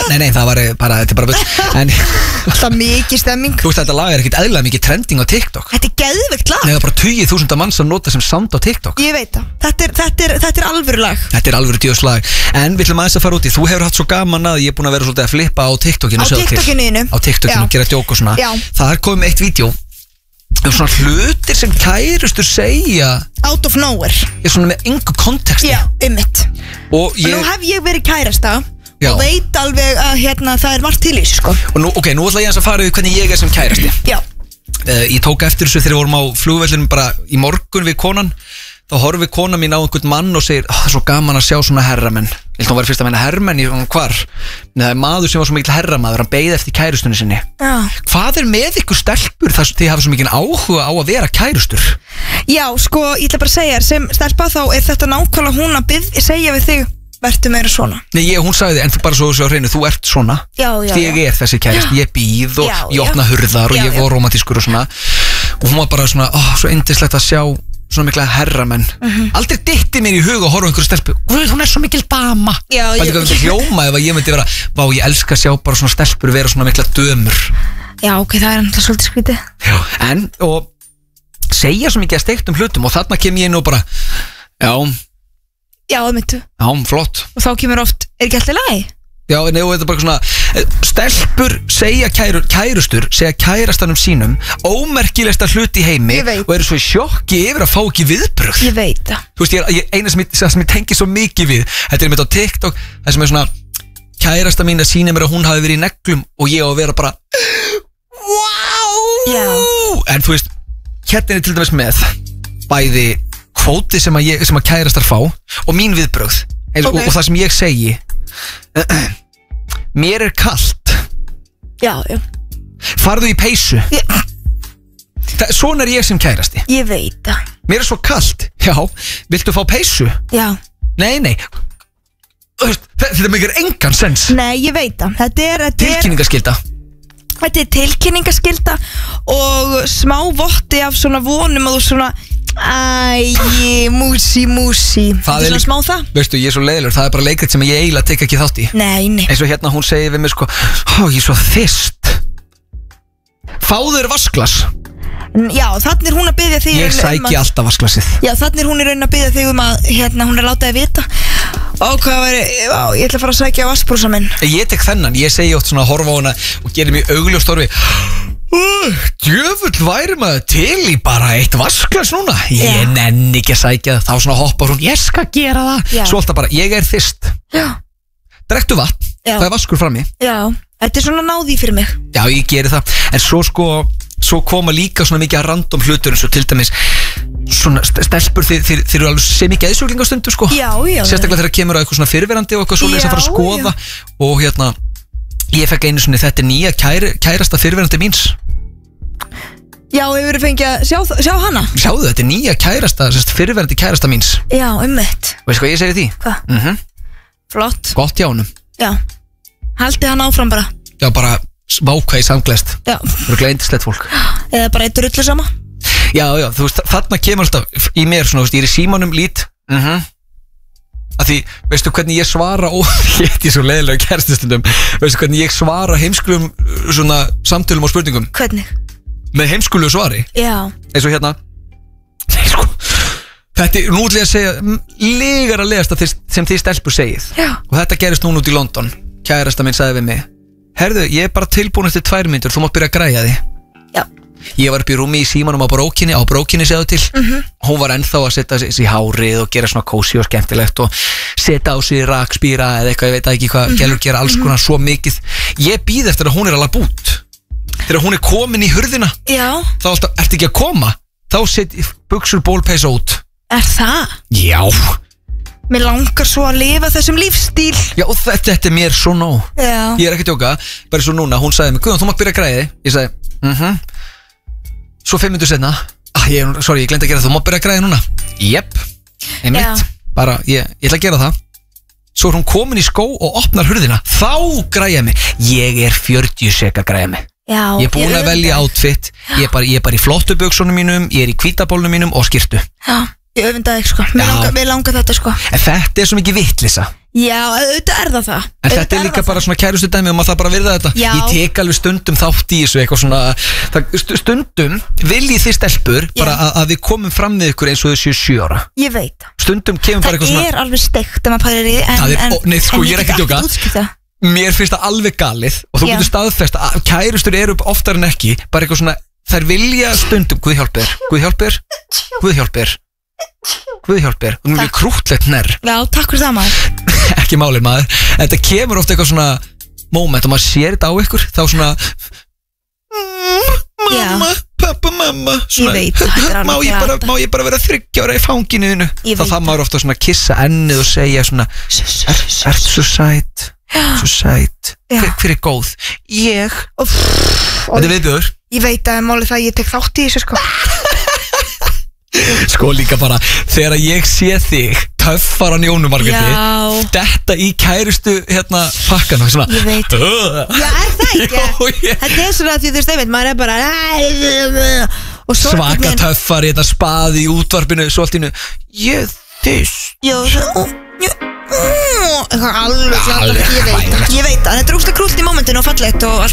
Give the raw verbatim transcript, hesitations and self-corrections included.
Nei, nei, það var bara, þetta er bara bull En Það mikið stemming. Þú veist, þetta lag er ekkert eðlilega mikið trending á TikTok. Þetta er geðveikt lag. Nei, það er bara tugi þúsunda manns að nota sem sound á TikTok. Ég veit það, þetta er, þetta er, þetta er alvöru lag. Þetta er alvöru djöfslag. En við ætlum aðeins að fara út í. Þú hefur haft svo gaman að ég er búin að vera svolítið að flippa á TikTokinu. Á TikTokinu. Á TikTokinu, gera djók og svona. Já. Það er komið með eitt vídeo um svona hlutir sem kærustur segja out of nowhere. Ég svona með engu konteksti. Já, einmitt. Og ég... nú hef ég verið kærasta. Já. Og veit alveg að hérna það er margt til í þessu sko. Og nú, ok, nú ætla ég að fara við hvernig ég er sem kærasti. Já. uh, Ég tók eftir þessu þegar við vorum á flugvellinum bara í morgun við konan. Þá horfði konan mín á einhvern mann og segir, það er svo gaman að sjá svona herramenn. Ég held að hún var fyrst að meina herramenn, ég hvar? Nei, það er maður sem var svo mikil herramaður, hann beið eftir kærustunni sinni. Já. Hvað er með ykkur stelpur þar sem þið hafa svo mikil áhuga á að vera kærustur? Já, sko, ég ætla bara að segja þér, sem stelpa þá er þetta nákvæmlega hún að byrð, segja við þig, vertu meira svona. Nei, ég, hún sagði, en þú bara svo, svo á hreinu, þú ert svona. Já, já, Því ég er þessi kærist, ég býð og Já, ég opna já. hurðar og Já, ég já. var romantískur og svona. Og hún var bara svona, ó, svo yndislegt að sjá svona mikla herramenn. Mhm. Aldrei dytti mér í hug að horfa á einhverju stelpu. Guð, hún er svo mikil dama. Já, Bæði ég- hvað þetta hljóma ef að ég myndi vera, vá, ég elska að sjá bara svona stelpur vera svona mikla dömur. Já, ok, það er náttúrulega svolítið skrítið. Já, en, og segja svo mikið að steiktum hlutum og þarna kem ég inn og bara, já, Já, það myndu. já, flott. Og þá kemur oft, er ekki alltaf lagi? Já, nei, og þetta er bara svona eh, stelpur segja kæru, kærustur segja kærastanum sínum ómerkilegsta hluti í heimi Ég veit. og eru svo í sjokki yfir að fá ekki viðbrögð. Ég veit það. Þú veist, ég, ég, eina sem ég, sem ég tengi svo mikið við, þetta er mitt á TikTok, það sem er svona kærasta mín að sína mér að hún hafi verið í neglum og ég á að vera bara wow. Já. En þú veist, hérna er til dæmis með bæði kvóti sem að, ég, sem að kærastar fá og mín viðbrögð. Eins, Ok. og, og það sem ég segi mér er kalt, Já, já. farðu í peysu. Ég, Það, svona er ég sem kærasti. ég veit það. Mér er svo kalt, já, viltu fá peysu? Já. Nei, nei. Þú veist, þe- Þetta mikið engan sens. Nei, ég veit það. Þetta er, þetta er, Tilkynningaskylda. þetta er tilkynningaskylda og smá votti af svona vonum og þú svona æ, músi, músi. Það Þetta er svona líka- smá það? Veistu, ég er svo leiðilegur, það er bara leikrit sem ég eiginlega tek ekki þátt í. Nei, nei. Eins og hérna hún segir við mig sko, ó, ég er svo þyrst. Fáðu þér vasklas. N- Já, þannig er hún að byggja þig Ég um sæki að- alltaf vasklasið. Já, þannig er hún í raun að byggja þig um að hérna, hún er látað að vita. Ó, hvað væri, á, ég ætla að fara að sækja á vassbrúsa minn. Ég tek þennan, ég segi oft svona að horfa á hana og gerir mér augljóst orfi uh, djöfull væri maður til í bara eitt vasklas núna. Ég Já. nenni ekki að sækja það. Þá svona hoppar hún, ég skal gera það. Já. Svo alltaf bara, ég er þyrst. Já. Drektu vatn, Já. það er vaskur frammi. Já, þetta er svona náði fyrir mig. Já, ég geri það. En svo sko, svo koma líka svona mikið að random hlutur eins og til dæmis svona st- stelpur þið, þið, þið eru alveg sem mikið eðsuglinga stundum sko. Já, já. Sérstaklega þegar kemur á eitthvað svona fyrirverandi og eitthvað svoleiðis að fara að Já, skoða. Og hérna, ég fekk einu svona, þetta er nýja kæri, kærasta fyrirverandi míns. Já, hefur verið fengið að sjá, sjá hana? Sjáðu, þetta er nýja kærasta, sérst, fyrirverandi kærasta míns. Já, ummitt. Veistu hvað ég segi því? Hvað? Mhm. Flott. Gott hjá honum. Já. Haldið hann áfram bara. Já, bara vákvæði samglæst. Já. Það eru gleindislegt fólk. Eða bara eitt rullu sama. Já, já, þú veist, þarna kemur alltaf í mér svona, þú veist, ég er í símanum lít. Mhm. Að því, veistu hvernig ég svara ó, ég er svo leiðilega kærstustundum. Veistu hvernig ég svara heimskulum svona samtölum og spurningum Hvernig? með heimskulu svari. Já. Eins og hérna. Nei, sko. Þetta er, nú ætla ég að segja legar að legast sem þið stelpur segið. Já. Og þetta gerist núna út í London. Kærasta minn sagði við mig, herðu, ég er bara tilbúin eftir tvær mínútur, þú mátt byrja að græja því. Já. Ég var upp í rúmi í símanum á brókinni, á brókinni segðu til. Mhm. Hún var ennþá að setja sig í hárið og gera svona kósi og skemmtilegt og setja á sig rakspýra eða eitthvað, ég veit ekki hvað, gælur gera alls konar svo mikið. Ég býð eftir að hún er alveg bút. Þegar hún er komin í hurðina, Já. þá alltaf, ertu ekki að koma? Þá set buxur bólpeysa út. Er það? Já. Mér langar svo að lifa þessum lífstíl. Já, og þetta, þetta er mér svo nóg. Já. Ég er ekki að tjóka, bara svo núna, hún sagði mig, Guðjón, þú mátt byrja að græði. Ég sagði, mhm. Svo fimm minntur setna, ah, ég, sorry, ég glemt að gera það, þú mátt byrja að græði núna. Jepp, einmitt, Já. bara, ég, ég ætla að gera það. Svo er hún komin í skó og opnar hurðina, þá græði mig. Ég er fjörutíu sek að græði mig. Já. Ég er búin að velja outfit, ég er bara, ég er bara í flottu buxunum mínum, ég er í hvítabólnum mínum og skyrtu. Já. Ég öfundaði ekki sko. Mér Já. langar, mér langar þetta sko. En þetta er svo mikið vittlisa. Já, auðvitað er það það En þetta er líka bara svona kærustu dæmi og maður það bara virða þetta. Já. Ég tek alveg stundum þátt í þessu eitthvað svona það, stundum viljið þið stelpur bara að, að við komum fram við ykkur eins og þau séu sjö ára. Ég veit Stundum kemur bara Það eitthvað svona er alveg steikt að maður pælir í því, en, Það er- en, ó, nei, sko, en ég er ekki að get djóka. útskýrt það. Mér finnst það alveg galið og þú Já. getur staðfest að kærustur eru oftar en ekki bara eitthvað svona, þær vilja stundum Guð hjálpir, Guð hjálpir Guð hjálpir Guð hjálpir og nú er ég krútlegt nær Já, takk fyrir það maður ekki málið maður, þetta kemur ofta eitthvað svona moment og maður sér þetta á ykkur þá svona mamma, pappa, mamma svona, Ég veit, þetta er alveg má, ég bara, glata. má ég bara vera þriggja ára í fanginu þínu Ég þá veit það maður ofta svona kissa ennið og segja svona er, ert svo sæt svo sæt, Já. hver, hver er góð? Ég, Og, þetta er viðbjöður Ég veit að málið það að ég tek þátt í þessu sko sko líka bara, þegar ég sé þig töffar á njónumarkandi Já. þetta í kærustu hérna pakkan og svona Ég veit. Já, er það ekki? Jó, ég- Þetta er svona því þú veist einmitt, maður er bara og svo svaka einhvern veginn- töffar í þetta spaði í útvarpinu svo allt í nu ég þess Já, svo eitthvað alveg Alveg ég veit, hræðilegt. ég veit að þetta er úrslega krúlt í momentinu og fallegt og allt